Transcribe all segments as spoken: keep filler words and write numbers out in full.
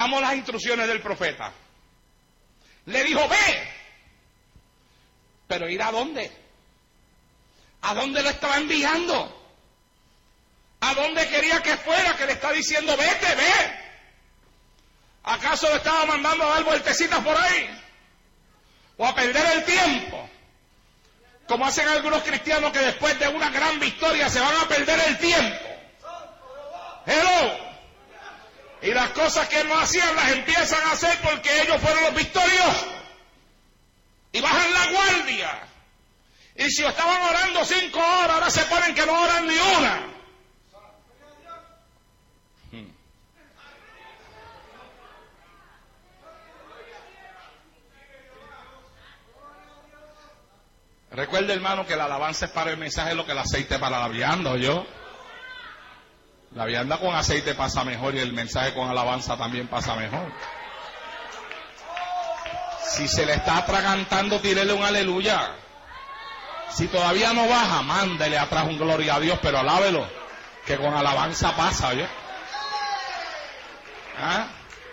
Sigamos las instrucciones del profeta. Le dijo, ve. Pero ¿ir a dónde? ¿A dónde lo estaba enviando? ¿A dónde quería que fuera? Que le está diciendo, vete, ve. ¿Acaso lo estaba mandando a dar vueltecitas por ahí? ¿O a perder el tiempo? Como hacen algunos cristianos que después de una gran victoria se van a perder el tiempo. Hello. Y las cosas que no hacían las empiezan a hacer porque ellos fueron los victoriosos. Y bajan la guardia. Y si estaban orando cinco horas, ahora se ponen que no oran ni una. Hmm. Recuerde, hermano, que la alabanza es para el mensaje, lo que el aceite para la vianda, ¿oyó? La vianda con aceite pasa mejor y el mensaje con alabanza también pasa mejor. Si se le está atragantando, tírele un aleluya. Si todavía no baja, mándele atrás un gloria a Dios, pero alábelo, que con alabanza pasa, ¿oyó? ¿Ah?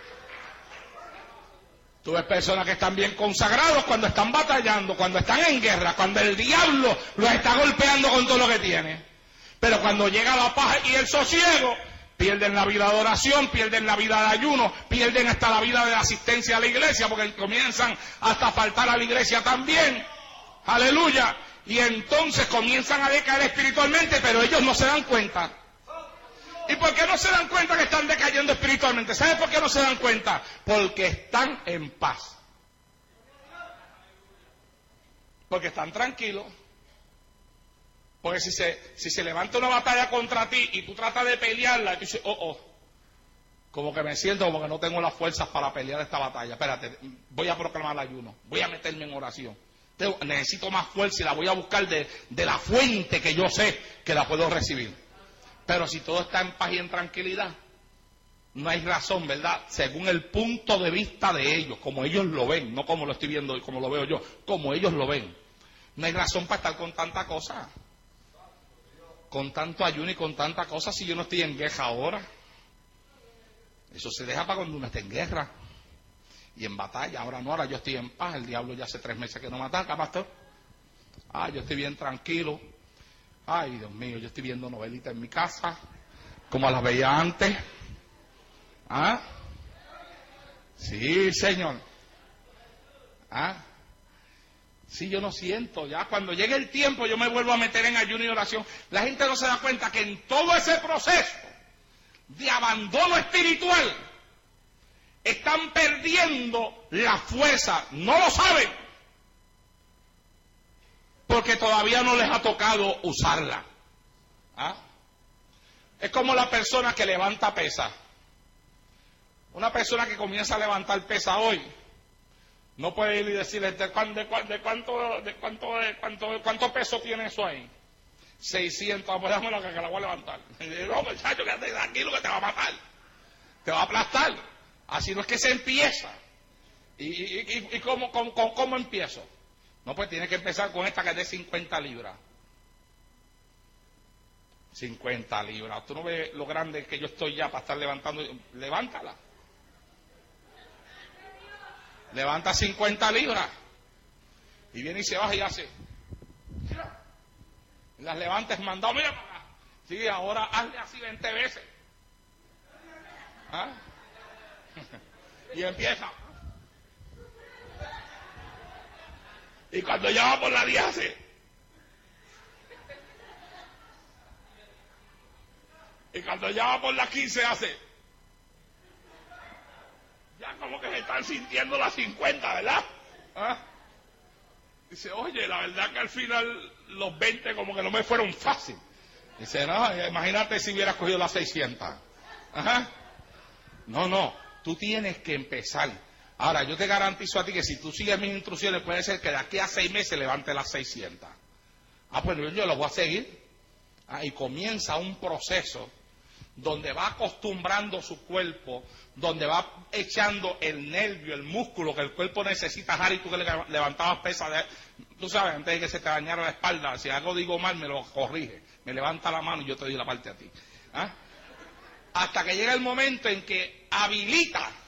Tú ves personas que están bien consagrados cuando están batallando, cuando están en guerra, cuando el diablo los está golpeando con todo lo que tiene. Pero cuando llega la paz y el sosiego, pierden la vida de oración, pierden la vida de ayuno, pierden hasta la vida de asistencia a la iglesia, porque comienzan hasta a faltar a la iglesia también. Aleluya. Y entonces comienzan a decaer espiritualmente, pero ellos no se dan cuenta. ¿Y por qué no se dan cuenta que están decayendo espiritualmente? ¿Sabe por qué no se dan cuenta? Porque están en paz. Porque están tranquilos. Porque si se, si se levanta una batalla contra ti y tú tratas de pelearla, y tú dices, oh, oh, como que me siento como que no tengo las fuerzas para pelear esta batalla. Espérate, voy a proclamar el ayuno, voy a meterme en oración. Tengo, necesito más fuerza y la voy a buscar de, de la fuente que yo sé que la puedo recibir. Pero si todo está en paz y en tranquilidad, no hay razón, ¿verdad? Según el punto de vista de ellos, como ellos lo ven, no como lo estoy viendo y como lo veo yo, como ellos lo ven. No hay razón para estar con tanta cosa. Con tanto ayuno y con tanta cosa, si yo no estoy en guerra ahora. Eso se deja para cuando uno está en guerra y en batalla. Ahora no, ahora yo estoy en paz. El diablo ya hace tres meses que no me ataca, pastor. Ah, yo estoy bien tranquilo. Ay, Dios mío, yo estoy viendo novelitas en mi casa, como las veía antes. ¿Ah? Sí, Señor. ¿Ah? Sí, yo no siento, ya cuando llegue el tiempo yo me vuelvo a meter en ayuno y oración. La gente no se da cuenta que en todo ese proceso de abandono espiritual están perdiendo la fuerza. No lo saben, porque todavía no les ha tocado usarla. ¿Ah? Es como la persona que levanta pesa. Una persona que comienza a levantar pesa hoy, no puede ir y decirle, ¿de, cuánto, de, cuánto, de, cuánto, de, cuánto, de, cuánto, de cuánto peso tiene eso ahí? seiscientos, pues déjame la que la voy a levantar. No, muchacho, quédate tranquilo que te va a matar. Te va a aplastar. Así no es que se empieza. ¿Y, y, y, y cómo, cómo, cómo, cómo empiezo? No, pues tiene que empezar con esta que es de cincuenta libras. cincuenta libras. ¿Tú no ves lo grande que yo estoy ya para estar levantando? Levántala. Levanta cincuenta libras. Y viene y se baja y hace. Mira. Y las levantas mandado, mira para acá. Sí, ahora hazle así veinte veces. ¿Ah? Y empieza. Y cuando ya va por la diez hace. Y cuando ya va por la quince hace. Ya como que se están sintiendo las cincuenta, ¿verdad? ¿Ah? Dice, oye, la verdad que al final los veinte como que no me fueron fácil. Dice, no, imagínate si hubieras cogido las seiscientas. Ajá. No, no, tú tienes que empezar. Ahora, yo te garantizo a ti que si tú sigues mis instrucciones, puede ser que de aquí a seis meses levante las seiscientas. Ah, pues yo lo voy a seguir. Ah, y comienza un proceso donde va acostumbrando su cuerpo, donde va echando el nervio, el músculo que el cuerpo necesita. Harry, tú que le levantabas pesas, de, tú sabes, antes de que se te dañara la espalda, si algo digo mal, me lo corrige, me levanta la mano y yo te doy la parte a ti. ¿Ah? Hasta que llega el momento en que habilita